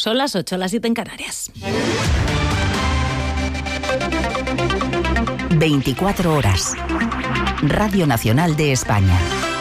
Son las 8, las 7 en Canarias. 24 horas. Radio Nacional de España.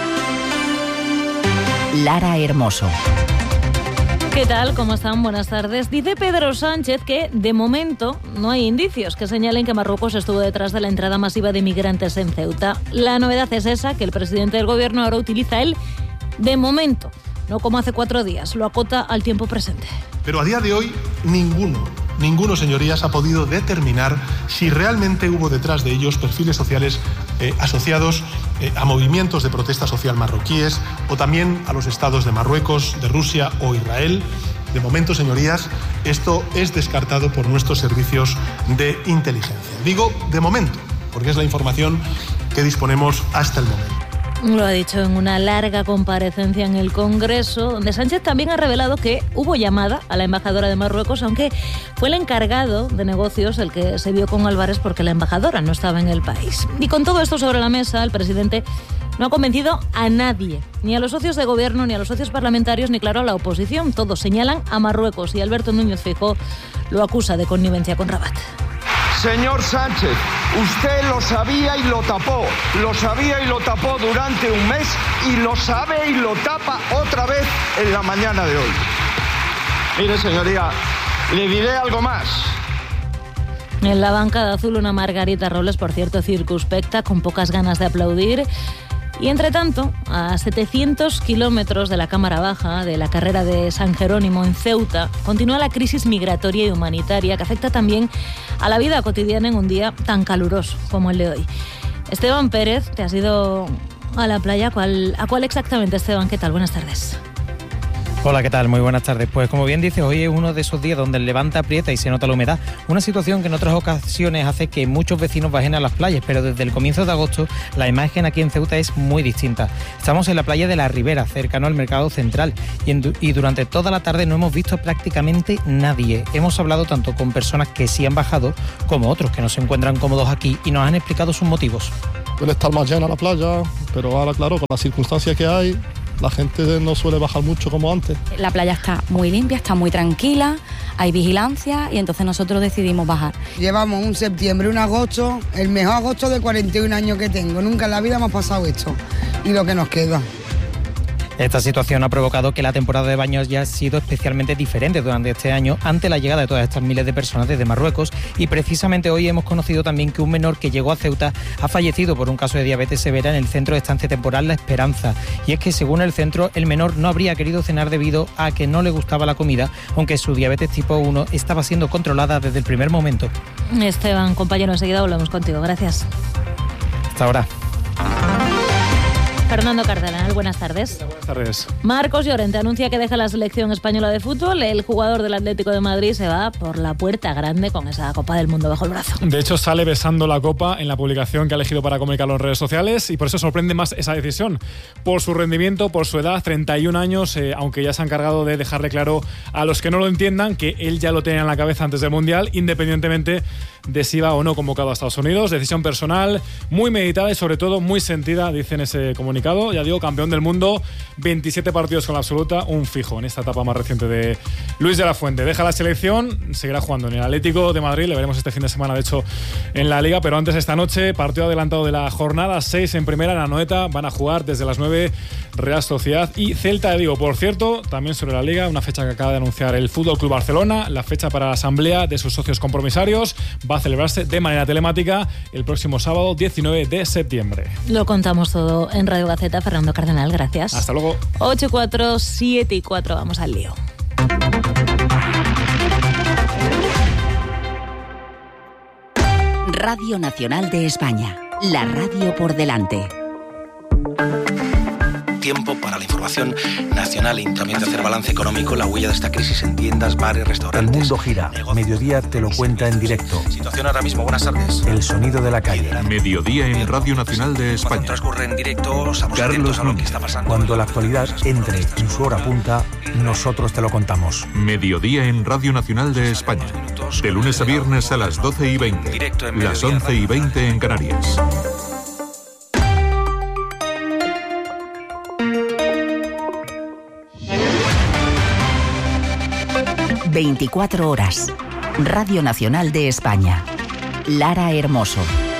Lara Hermoso. ¿Qué tal? ¿Cómo están? Buenas tardes. Dice Pedro Sánchez que, de momento, no hay indicios que señalen que Marruecos estuvo detrás de la entrada masiva de migrantes en Ceuta. La novedad es esa, que el presidente del gobierno ahora utiliza el de momento, no como hace 4 días, lo acota al tiempo presente. Pero a día de hoy, ninguno, señorías, ha podido determinar si realmente hubo detrás de ellos perfiles sociales asociados a movimientos de protesta social marroquíes o también a los estados de Marruecos, de Rusia o Israel. De momento, señorías, esto es descartado por nuestros servicios de inteligencia. Digo de momento, porque es la información que disponemos hasta el momento. Lo ha dicho en una larga comparecencia en el Congreso, donde Sánchez también ha revelado que hubo llamada a la embajadora de Marruecos, aunque fue el encargado de negocios el que se vio con Álvarez porque la embajadora no estaba en el país. Y con todo esto sobre la mesa, el presidente no ha convencido a nadie, ni a los socios de gobierno, ni a los socios parlamentarios, ni claro a la oposición. Todos señalan a Marruecos y Alberto Núñez Feijóo lo acusa de connivencia con Rabat. Señor Sánchez, usted lo sabía y lo tapó. Lo sabía y lo tapó durante un mes y lo sabe y lo tapa otra vez en la mañana de hoy. Mire, señoría, le diré algo más. En la bancada azul, una Margarita Robles, por cierto, circunspecta, con pocas ganas de aplaudir. Y entre tanto, a 700 kilómetros de la Cámara Baja, de la carrera de San Jerónimo en Ceuta, continúa la crisis migratoria y humanitaria que afecta también a la vida cotidiana en un día tan caluroso como el de hoy. Esteban Pérez, te has ido a la playa. ¿A cuál exactamente, Esteban? ¿Qué tal? Buenas tardes. Hola, ¿qué tal? Muy buenas tardes. Pues como bien dices, hoy es uno de esos días donde el levante aprieta y se nota la humedad. Una situación que en otras ocasiones hace que muchos vecinos bajen a las playas, pero desde el comienzo de agosto la imagen aquí en Ceuta es muy distinta. Estamos en la playa de la Ribera, cercano al Mercado Central, y durante toda la tarde no hemos visto prácticamente nadie. Hemos hablado tanto con personas que sí han bajado como otros que no se encuentran cómodos aquí y nos han explicado sus motivos. Suele estar más llena la playa, pero ahora claro, con las circunstancias que hay, la gente no suele bajar mucho como antes. La playa está muy limpia, está muy tranquila, hay vigilancia y entonces nosotros decidimos bajar. Llevamos un septiembre, un agosto, el mejor agosto de 41 años que tengo. Nunca en la vida me ha pasado esto y lo que nos queda. Esta situación ha provocado que la temporada de baños haya sido especialmente diferente durante este año ante la llegada de todas estas miles de personas desde Marruecos, y precisamente hoy hemos conocido también que un menor que llegó a Ceuta ha fallecido por un caso de diabetes severa en el centro de estancia temporal La Esperanza. Y es que según el centro, el menor no habría querido cenar debido a que no le gustaba la comida, aunque su diabetes tipo 1 estaba siendo controlada desde el primer momento. Esteban, compañero, enseguida volvemos contigo. Gracias. Hasta ahora. Fernando Cardenal, buenas tardes. Buenas tardes. Marcos Llorente anuncia que deja la selección española de fútbol. El jugador del Atlético de Madrid se va por la puerta grande con esa Copa del Mundo bajo el brazo. De hecho, sale besando la copa en la publicación que ha elegido para comunicarlo en redes sociales, y por eso sorprende más esa decisión. Por su rendimiento, por su edad, 31 años, aunque ya se ha encargado de dejarle claro a los que no lo entiendan que él ya lo tenía en la cabeza antes del Mundial, independientemente de si iba o no convocado a Estados Unidos. Decisión personal, muy meditada y sobre todo muy sentida, dice en ese comunicado. Ya digo, campeón del mundo, 27 partidos con la absoluta, un fijo en esta etapa más reciente de Luis de la Fuente. Deja la selección, seguirá jugando en el Atlético de Madrid, le veremos este fin de semana de hecho en la Liga, pero antes esta noche, partido adelantado de la jornada 6 en primera, en Anoeta, van a jugar desde las 9 Real Sociedad y Celta de Vigo. Por cierto, también sobre la Liga, una fecha que acaba de anunciar el Fútbol Club Barcelona, la fecha para la asamblea de sus socios compromisarios va a celebrarse de manera telemática el próximo sábado 19 de septiembre. Lo contamos todo en Radio Gaceta. Fernando Cardenal, gracias. Hasta luego. 8:04, 7:04, vamos al lío. Radio Nacional de España, la radio por delante. Tiempo para la información nacional y también de hacer balance económico, la huella de esta crisis en tiendas, bares, restaurantes. El mundo gira. Mediodía te lo cuenta en directo. Situación ahora mismo, buenas tardes. El sonido de la calle. Mediodía en Radio Nacional de España. Cuando transcurre en directo, estamos atentos a lo que está pasando. Cuando la actualidad entre en su hora punta, nosotros te lo contamos. Mediodía en Radio Nacional de España. De lunes a viernes a las 12:20. Las 11:20 en Canarias. 24 horas. Radio Nacional de España. Lara Hermoso.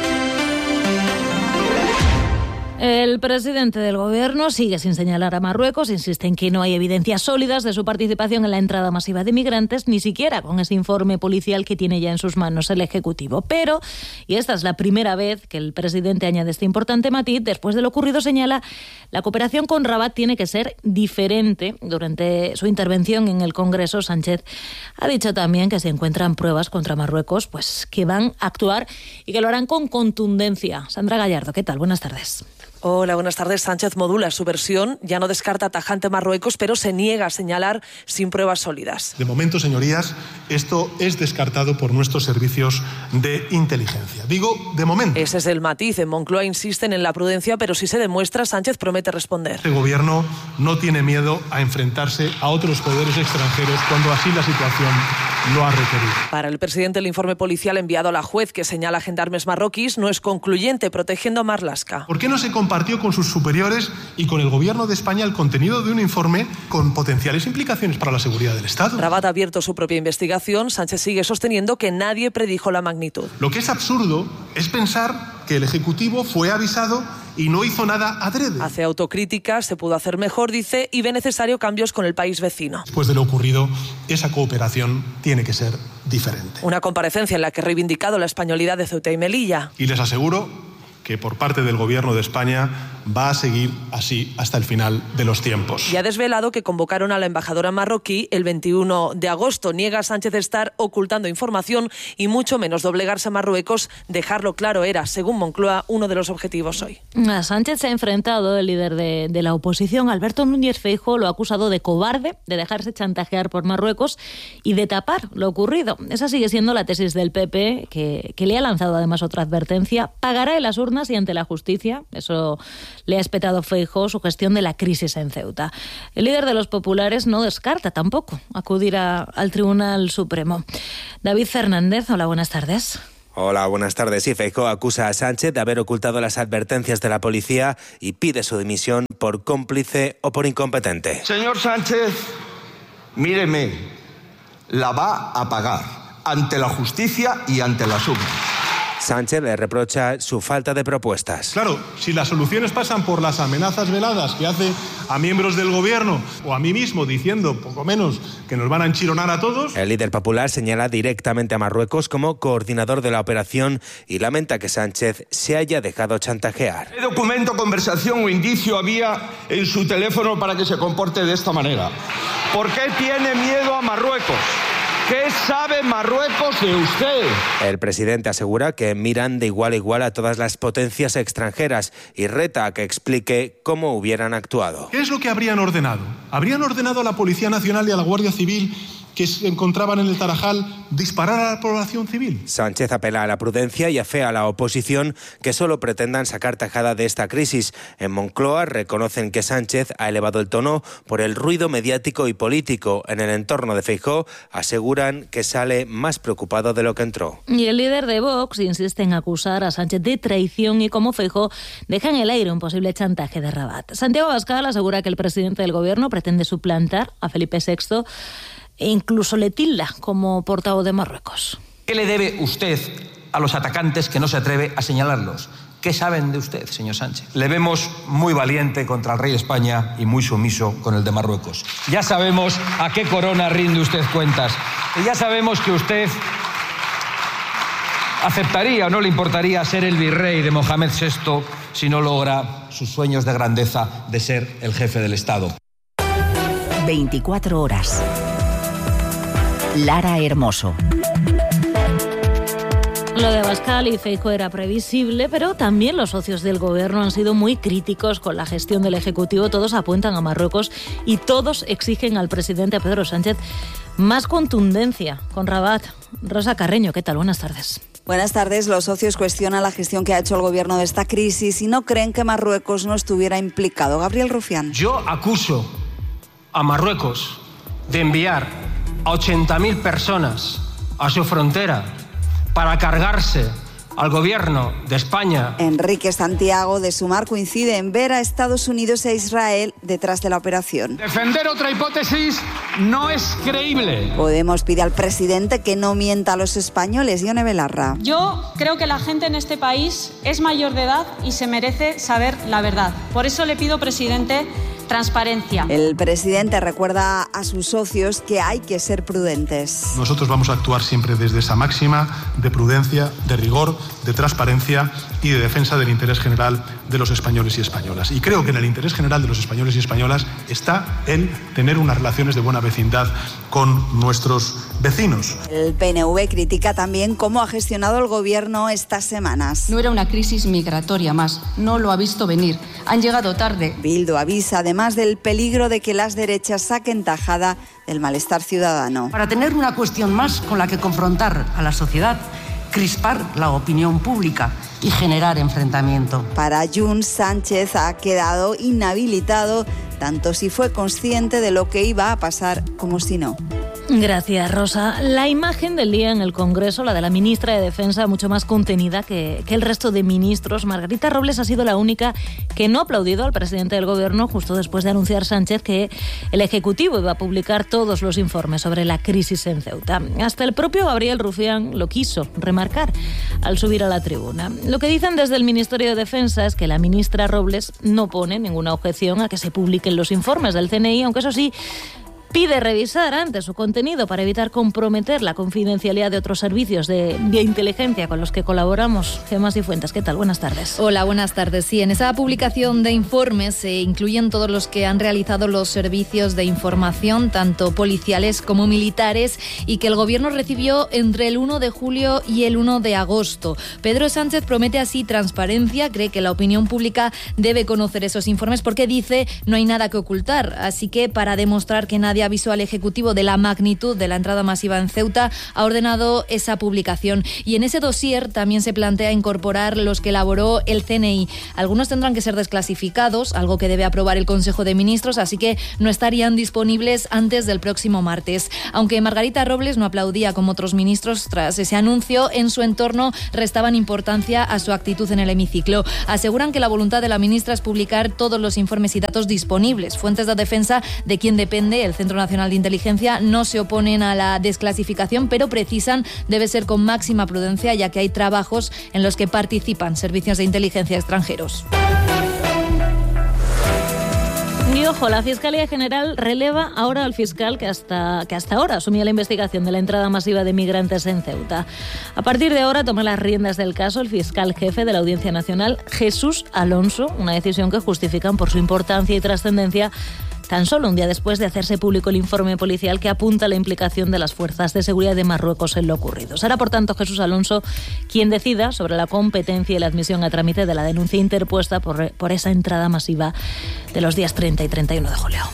El presidente del Gobierno sigue sin señalar a Marruecos, insiste en que no hay evidencias sólidas de su participación en la entrada masiva de migrantes, ni siquiera con ese informe policial que tiene ya en sus manos el Ejecutivo. Pero, y esta es la primera vez que el presidente añade este importante matiz, después de lo ocurrido señala, la cooperación con Rabat tiene que ser diferente. Durante su intervención en el Congreso, Sánchez ha dicho también que se encuentran pruebas contra Marruecos, pues que van a actuar y que lo harán con contundencia. Sandra Gallardo, ¿qué tal? Buenas tardes. Hola, buenas tardes. Sánchez modula su versión, ya no descarta tajante Marruecos, pero se niega a señalar sin pruebas sólidas. De momento, señorías, esto es descartado por nuestros servicios de inteligencia. Digo, de momento. Ese es el matiz. En Moncloa insisten en la prudencia, pero si se demuestra, Sánchez promete responder. Este gobierno no tiene miedo a enfrentarse a otros poderes extranjeros cuando así la situación lo ha requerido. Para el presidente, el informe policial enviado a la juez que señala a gendarmes marroquíes no es concluyente, protegiendo a Marlaska. ¿Por qué no se compartió con sus superiores y con el Gobierno de España el contenido de un informe con potenciales implicaciones para la seguridad del Estado? Rabat ha abierto su propia investigación. Sánchez sigue sosteniendo que nadie predijo la magnitud. Lo que es absurdo es pensar que el Ejecutivo fue avisado y no hizo nada adrede. Hace autocrítica, se pudo hacer mejor, dice, y ve necesario cambios con el país vecino. Después de lo ocurrido, esa cooperación tiene que ser diferente. Una comparecencia en la que ha reivindicado la españolidad de Ceuta y Melilla. Y les aseguro que por parte del Gobierno de España va a seguir así hasta el final de los tiempos. Y ha desvelado que convocaron a la embajadora marroquí el 21 de agosto. Niega a Sánchez estar ocultando información y mucho menos doblegarse a Marruecos. Dejarlo claro era, según Moncloa, uno de los objetivos hoy. A Sánchez se ha enfrentado el líder de la oposición, Alberto Núñez Feijóo, lo ha acusado de cobarde, de dejarse chantajear por Marruecos y de tapar lo ocurrido. Esa sigue siendo la tesis del PP, que le ha lanzado además otra advertencia. Pagará en las urnas y ante la justicia. Eso le ha espetado Feijóo su gestión de la crisis en Ceuta. El líder de los populares no descarta tampoco acudir al Tribunal Supremo. David Fernández, hola, buenas tardes. Hola, buenas tardes. Sí, Feijóo acusa a Sánchez de haber ocultado las advertencias de la policía y pide su dimisión por cómplice o por incompetente. Señor Sánchez, míreme, la va a pagar ante la justicia y ante las urnas. Sánchez le reprocha su falta de propuestas. Claro, si las soluciones pasan por las amenazas veladas que hace a miembros del Gobierno o a mí mismo diciendo, poco menos, que nos van a enchironar a todos... El líder popular señala directamente a Marruecos como coordinador de la operación y lamenta que Sánchez se haya dejado chantajear. ¿Qué documento, conversación o indicio había en su teléfono para que se comporte de esta manera? ¿Por qué tiene miedo a Marruecos? ¿Qué sabe Marruecos de usted? El presidente asegura que miran de igual a igual a todas las potencias extranjeras y reta a que explique cómo hubieran actuado. ¿Qué es lo que habrían ordenado? ¿Habrían ordenado a la Policía Nacional y a la Guardia Civil que se encontraban en el Tarajal disparar a la población civil? Sánchez apela a la prudencia y afea a la oposición que solo pretendan sacar tajada de esta crisis. En Moncloa reconocen que Sánchez ha elevado el tono por el ruido mediático y político. En el entorno de Feijóo aseguran que sale más preocupado de lo que entró. Y el líder de Vox insiste en acusar a Sánchez de traición y como Feijóo deja en el aire un posible chantaje de Rabat. Santiago Abascal asegura que el presidente del Gobierno pretende suplantar a Felipe VI e incluso le tilda como portavoz de Marruecos. ¿Qué le debe usted a los atacantes que no se atreve a señalarlos? ¿Qué saben de usted, señor Sánchez? Le vemos muy valiente contra el rey de España y muy sumiso con el de Marruecos. Ya sabemos a qué corona rinde usted cuentas. Y ya sabemos que usted aceptaría o no le importaría ser el virrey de Mohamed VI si no logra sus sueños de grandeza de ser el jefe del Estado. 24 horas. Lara Hermoso. Lo de Abascal y Feijóo era previsible, pero también los socios del Gobierno han sido muy críticos con la gestión del Ejecutivo. Todos apuntan a Marruecos y todos exigen al presidente Pedro Sánchez más contundencia con Rabat. Rosa Carreño, ¿qué tal? Buenas tardes. Buenas tardes. Los socios cuestionan la gestión que ha hecho el Gobierno de esta crisis y no creen que Marruecos no estuviera implicado. Gabriel Rufián. Yo acuso a Marruecos de enviar a 80.000 personas a su frontera para cargarse al gobierno de España. Enrique Santiago de Sumar coincide en ver a Estados Unidos e Israel detrás de la operación. Defender otra hipótesis no es creíble. Podemos pide al presidente que no mienta a los españoles. Ione Belarra. Yo creo que la gente en este país es mayor de edad y se merece saber la verdad. Por eso le pido, presidente, transparencia. El presidente recuerda a sus socios que hay que ser prudentes. Nosotros vamos a actuar siempre desde esa máxima de prudencia, de rigor, de transparencia y de defensa del interés general de los españoles y españolas. Y creo que en el interés general de los españoles y españolas está el tener unas relaciones de buena vecindad con nuestros vecinos. El PNV critica también cómo ha gestionado el gobierno estas semanas. No era una crisis migratoria más, no lo ha visto venir. Han llegado tarde. Bildu avisa además del peligro de que las derechas saquen tajada del malestar ciudadano. Para tener una cuestión más con la que confrontar a la sociedad, crispar la opinión pública y generar enfrentamiento. Para Junts, Sánchez ha quedado inhabilitado, tanto si fue consciente de lo que iba a pasar como si no. Gracias, Rosa. La imagen del día en el Congreso, la de la ministra de Defensa, mucho más contenida que el resto de ministros. Margarita Robles ha sido la única que no ha aplaudido al presidente del Gobierno justo después de anunciar Sánchez que el Ejecutivo iba a publicar todos los informes sobre la crisis en Ceuta. Hasta el propio Gabriel Rufián lo quiso remarcar al subir a la tribuna. Lo que dicen desde el Ministerio de Defensa es que la ministra Robles no pone ninguna objeción a que se publiquen los informes del CNI, aunque eso sí, pide revisar antes su contenido para evitar comprometer la confidencialidad de otros servicios de inteligencia con los que colaboramos. Gemma Cifuentes, ¿qué tal? Buenas tardes. Hola, buenas tardes. Sí, en esa publicación de informes se incluyen todos los que han realizado los servicios de información, tanto policiales como militares, y que el Gobierno recibió entre el 1 de julio y el 1 de agosto. Pedro Sánchez promete así transparencia, cree que la opinión pública debe conocer esos informes porque dice no hay nada que ocultar. Así que para demostrar que nadie avisó al Ejecutivo de la magnitud de la entrada masiva en Ceuta, ha ordenado esa publicación. Y en ese dossier también se plantea incorporar los que elaboró el CNI. Algunos tendrán que ser desclasificados, algo que debe aprobar el Consejo de Ministros, así que no estarían disponibles antes del próximo martes. Aunque Margarita Robles no aplaudía como otros ministros tras ese anuncio, en su entorno restaban importancia a su actitud en el hemiciclo. Aseguran que la voluntad de la ministra es publicar todos los informes y datos disponibles. Fuentes de defensa de quien depende, el Centro Nacional de Inteligencia, no se oponen a la desclasificación, pero precisan debe ser con máxima prudencia, ya que hay trabajos en los que participan servicios de inteligencia extranjeros. Y ojo, la Fiscalía General releva ahora al fiscal que hasta ahora asumía la investigación de la entrada masiva de migrantes en Ceuta. A partir de ahora toma las riendas del caso el fiscal jefe de la Audiencia Nacional, Jesús Alonso, una decisión que justifican por su importancia y trascendencia tan solo un día después de hacerse público el informe policial que apunta a la implicación de las fuerzas de seguridad de Marruecos en lo ocurrido. Será, por tanto, Jesús Alonso quien decida sobre la competencia y la admisión a trámite de la denuncia interpuesta por esa entrada masiva de los días 30 y 31 de julio.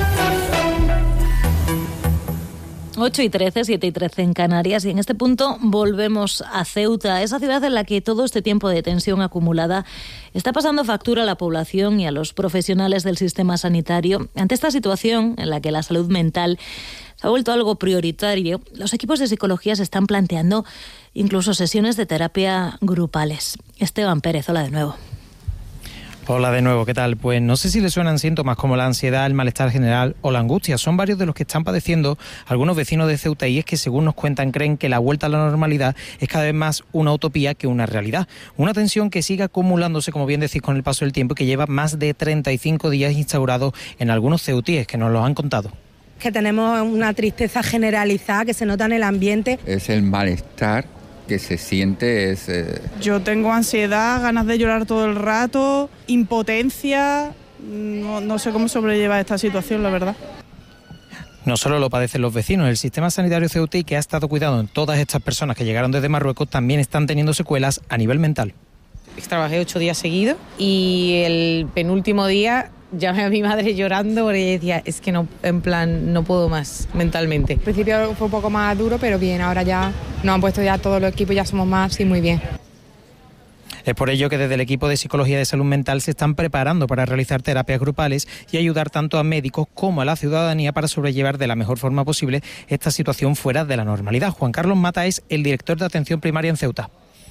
8:13, 7:13 en Canarias, y en este punto volvemos a Ceuta, esa ciudad en la que todo este tiempo de tensión acumulada está pasando factura a la población y a los profesionales del sistema sanitario. Ante esta situación en la que la salud mental se ha vuelto algo prioritario, los equipos de psicología se están planteando incluso sesiones de terapia grupales. Esteban Pérez, hola de nuevo. Hola de nuevo, ¿qué tal? Pues no sé si le suenan síntomas como la ansiedad, el malestar general o la angustia. Son varios de los que están padeciendo algunos vecinos de Ceuta, y es que, según nos cuentan, creen que la vuelta a la normalidad es cada vez más una utopía que una realidad. Una tensión que sigue acumulándose, como bien decís, con el paso del tiempo, y que lleva más de 35 días instaurado en algunos ceutíes, que nos lo han contado. Que tenemos una tristeza generalizada que se nota en el ambiente. Es el malestar que se siente. Yo tengo ansiedad, ganas de llorar todo el rato, impotencia, no sé cómo sobrellevar esta situación, la verdad. No solo lo padecen los vecinos, el sistema sanitario ceutí, que ha estado cuidando en todas estas personas que llegaron desde Marruecos, también están teniendo secuelas a nivel mental. Trabajé 8 días seguidos y el penúltimo día llamé a mi madre llorando porque decía, es que no, en plan, no puedo más mentalmente. Al principio fue un poco más duro, pero bien, ahora ya nos han puesto ya todos los equipos, ya somos más, y muy bien. Es por ello que desde el equipo de Psicología de Salud Mental se están preparando para realizar terapias grupales y ayudar tanto a médicos como a la ciudadanía para sobrellevar de la mejor forma posible esta situación fuera de la normalidad. Juan Carlos Mata es el director de Atención Primaria en Ceuta.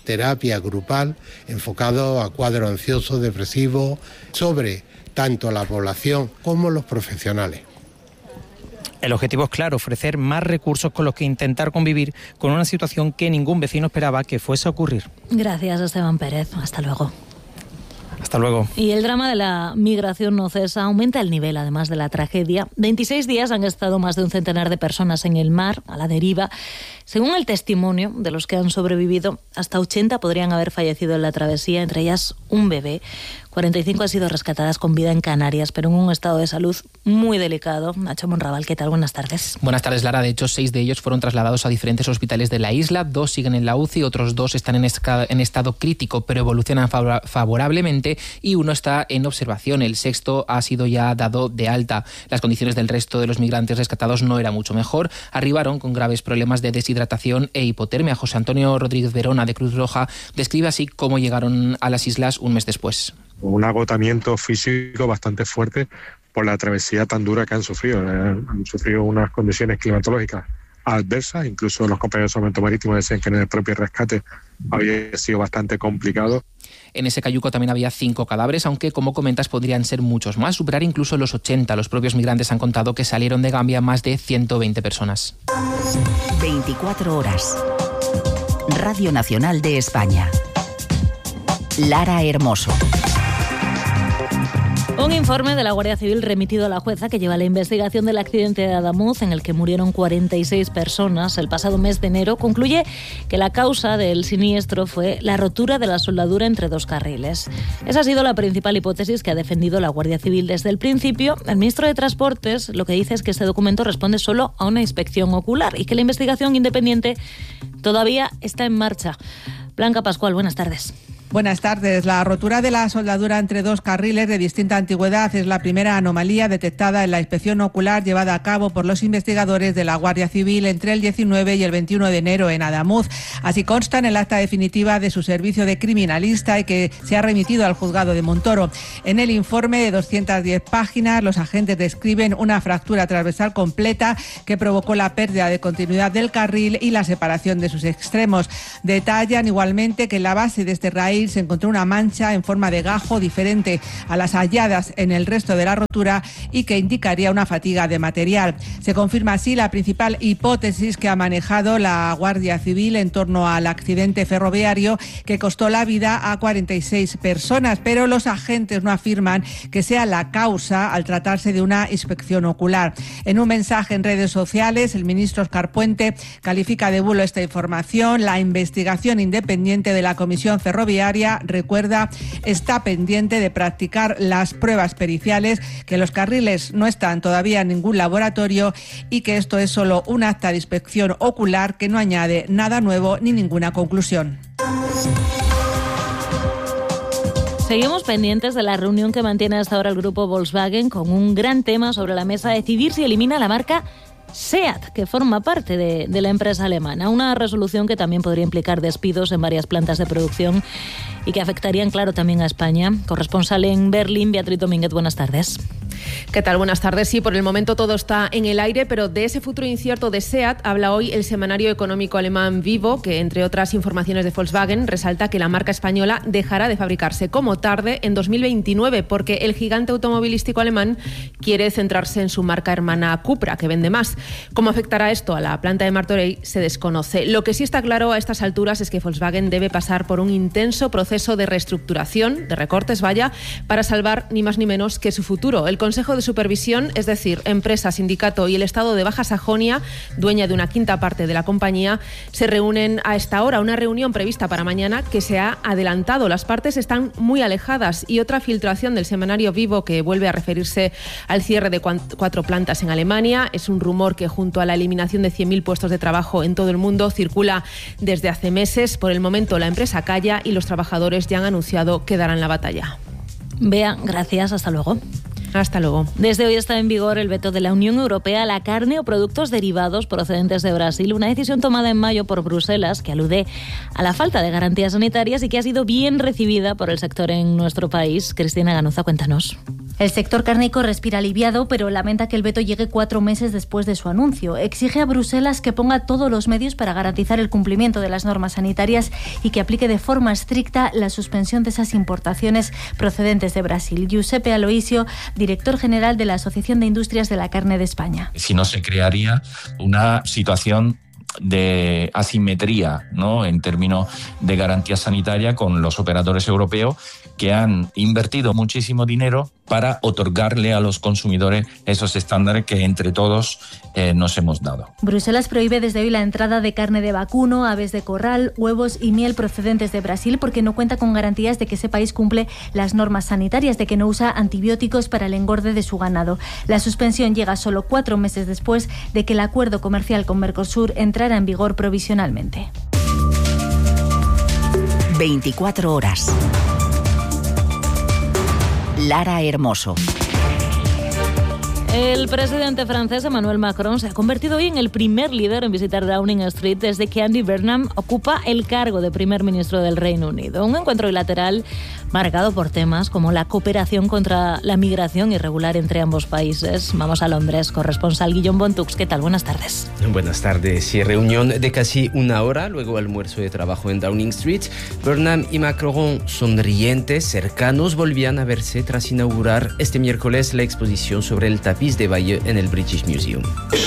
terapia grupal enfocado a cuadros ansiosos, depresivos, sobre tanto la población como los profesionales. El objetivo es claro, ofrecer más recursos con los que intentar convivir con una situación que ningún vecino esperaba que fuese a ocurrir. Gracias, Esteban Pérez. Hasta luego. Hasta luego. Y el drama de la migración no cesa, aumenta el nivel además de la tragedia. 26 días han estado más de un centenar de personas en el mar, a la deriva. Según el testimonio de los que han sobrevivido, hasta 80 podrían haber fallecido en la travesía, entre ellas un bebé. 45 han sido rescatadas con vida en Canarias, pero en un estado de salud muy delicado. Nacho Monraval, ¿qué tal? Buenas tardes. Buenas tardes, Lara. De hecho, 6 de ellos fueron trasladados a diferentes hospitales de la isla, 2 siguen en la UCI, otros 2 están en estado crítico, pero evolucionan favorablemente, y 1 está en observación. El 6º ha sido ya dado de alta. Las condiciones del resto de los migrantes rescatados no eran mucho mejor. Arribaron con graves problemas de deshidratación e hipotermia. José Antonio Rodríguez Verona, de Cruz Roja, describe así cómo llegaron a las islas un mes después. Un agotamiento físico bastante fuerte por la travesía tan dura que han sufrido. Han sufrido unas condiciones climatológicas adversas, incluso los compañeros de Salvamento Marítimo decían que en el propio rescate había sido bastante complicado. En ese cayuco también había 5 cadáveres, aunque, como comentas, podrían ser muchos más, superar incluso los 80. Los propios migrantes han contado que salieron de Gambia más de 120 personas. 24 horas. Radio Nacional de España. Lara Hermoso. Un informe de la Guardia Civil remitido a la jueza que lleva la investigación del accidente de Adamuz, en el que murieron 46 personas el pasado mes de enero, concluye que la causa del siniestro fue la rotura de la soldadura entre 2 carriles. Esa ha sido la principal hipótesis que ha defendido la Guardia Civil desde el principio. El ministro de Transportes lo que dice es que este documento responde solo a una inspección ocular y que la investigación independiente todavía está en marcha. Blanca Pascual, buenas tardes. Buenas tardes. La rotura de la soldadura entre 2 carriles de distinta antigüedad es la primera anomalía detectada en la inspección ocular llevada a cabo por los investigadores de la Guardia Civil entre el 19 y el 21 de enero en Adamuz. Así consta en el acta definitiva de su servicio de criminalista y que se ha remitido al juzgado de Montoro. En el informe de 210 páginas, los agentes describen una fractura transversal completa que provocó la pérdida de continuidad del carril y la separación de sus extremos. Detallan igualmente que en la base de este raíl se encontró una mancha en forma de gajo diferente a las halladas en el resto de la rotura y que indicaría una fatiga de material. Se confirma así la principal hipótesis que ha manejado la Guardia Civil en torno al accidente ferroviario que costó la vida a 46 personas, pero los agentes no afirman que sea la causa al tratarse de una inspección ocular. En un mensaje en redes sociales, el ministro Óscar Puente califica de bulo esta información. La investigación independiente de la Comisión Ferroviaria, recuerda, está pendiente de practicar las pruebas periciales, que los carriles no están todavía en ningún laboratorio y que esto es solo un acta de inspección ocular que no añade nada nuevo ni ninguna conclusión. Seguimos pendientes de la reunión que mantiene hasta ahora el grupo Volkswagen con un gran tema sobre la mesa: decidir si elimina la marca SEAT, que forma parte de la empresa alemana. Una resolución que también podría implicar despidos en varias plantas de producción y que afectarían, claro, también a España. Corresponsal en Berlín, Beatriz Domínguez, buenas tardes. ¿Qué tal? Buenas tardes. Sí, por el momento todo está en el aire, pero de ese futuro incierto de SEAT habla hoy el semanario económico alemán Vivo, que entre otras informaciones de Volkswagen resalta que la marca española dejará de fabricarse como tarde en 2029, porque el gigante automovilístico alemán quiere centrarse en su marca hermana Cupra, que vende más. ¿Cómo afectará esto a la planta de Martorell? Se desconoce. Lo que sí está claro a estas alturas es que Volkswagen debe pasar por un intenso proceso de reestructuración, de recortes, para salvar ni más ni menos que su futuro. El Consejo de Supervisión, es decir, empresa, sindicato y el Estado de Baja Sajonia, dueña de una quinta parte de la compañía, se reúnen a esta hora. Una reunión prevista para mañana que se ha adelantado. Las partes están muy alejadas. Y otra filtración del semanario Vivo, que vuelve a referirse al cierre de 4 plantas en Alemania. Es un rumor que, junto a la eliminación de 100.000 puestos de trabajo en todo el mundo, circula desde hace meses. Por el momento la empresa calla y los trabajadores ya han anunciado que darán la batalla. Bea, gracias. Hasta luego. Hasta luego. Desde hoy está en vigor el veto de la Unión Europea a la carne o productos derivados procedentes de Brasil, una decisión tomada en mayo por Bruselas que alude a la falta de garantías sanitarias y que ha sido bien recibida por el sector en nuestro país. Cristina Ganuza, cuéntanos. El sector cárnico respira aliviado, pero lamenta que el veto llegue 4 meses después de su anuncio. Exige a Bruselas que ponga todos los medios para garantizar el cumplimiento de las normas sanitarias y que aplique de forma estricta la suspensión de esas importaciones procedentes de Brasil. Giuseppe Aloisio, director general de la Asociación de Industrias de la Carne de España. Si no, se crearía una situación de asimetría, ¿no?, en términos de garantía sanitaria con los operadores europeos que han invertido muchísimo dinero para otorgarle a los consumidores esos estándares que entre todos nos hemos dado. Bruselas prohíbe desde hoy la entrada de carne de vacuno, aves de corral, huevos y miel procedentes de Brasil porque no cuenta con garantías de que ese país cumple las normas sanitarias, de que no usa antibióticos para el engorde de su ganado. La suspensión llega solo 4 meses después de que el acuerdo comercial con Mercosur entrara en vigor provisionalmente. 24 horas. Lara Hermoso. El presidente francés Emmanuel Macron se ha convertido hoy en el primer líder en visitar Downing Street desde que Andy Burnham ocupa el cargo de primer ministro del Reino Unido. Un encuentro bilateral marcado por temas como la cooperación contra la migración irregular entre ambos países. Vamos a Londres, corresponsal Guillaume Bontux. ¿Qué tal? Buenas tardes. Buenas tardes. Sí, reunión de casi 1 hora, luego almuerzo de trabajo en Downing Street. Burnham y Macron, sonrientes, cercanos, volvían a verse tras inaugurar este miércoles la exposición sobre el tapiz de Bayeux en el British Museum.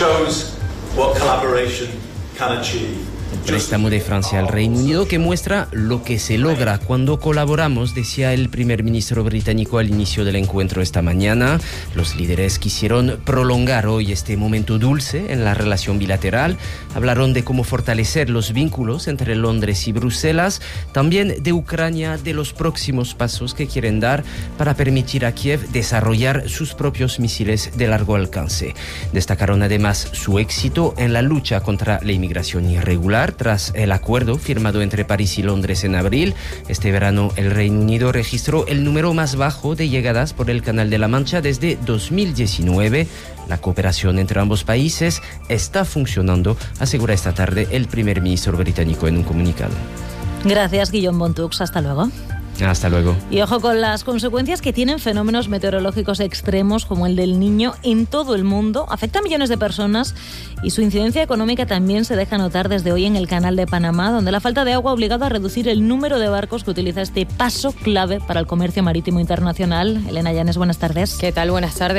El préstamo de Francia al Reino Unido que muestra lo que se logra cuando colaboramos, decía el primer ministro británico al inicio del encuentro esta mañana. Los líderes quisieron prolongar hoy este momento dulce en la relación bilateral. Hablaron de cómo fortalecer los vínculos entre Londres y Bruselas, también de Ucrania, de los próximos pasos que quieren dar para permitir a Kiev desarrollar sus propios misiles de largo alcance. Destacaron además su éxito en la lucha contra la inmigración irregular tras el acuerdo firmado entre París y Londres en abril. Este verano el Reino Unido registró el número más bajo de llegadas por el Canal de la Mancha desde 2019. La cooperación entre ambos países está funcionando, asegura esta tarde el primer ministro británico en un comunicado. Gracias, Guillaume Bontux. Hasta luego. Hasta luego. Y ojo con las consecuencias que tienen fenómenos meteorológicos extremos como el del Niño en todo el mundo. Afecta a millones de personas y su incidencia económica también se deja notar desde hoy en el Canal de Panamá, donde la falta de agua ha obligado a reducir el número de barcos que utiliza este paso clave para el comercio marítimo internacional. Elena Llanes, buenas tardes. ¿Qué tal? Buenas tardes.